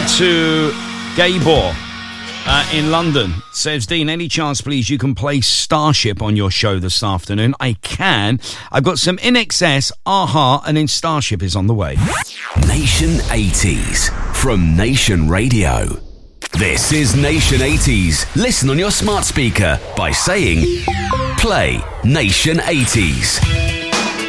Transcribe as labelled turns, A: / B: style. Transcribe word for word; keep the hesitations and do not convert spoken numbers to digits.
A: to Gabor uh, in London. Says, Dean, any chance, please, you can play Starship on your show this afternoon? I can. I've got some I N X S, Aha, and then Starship is on the way.
B: Nation eighties from Nation Radio. This is Nation eighties. Listen on your smart speaker by saying, play Nation eighties.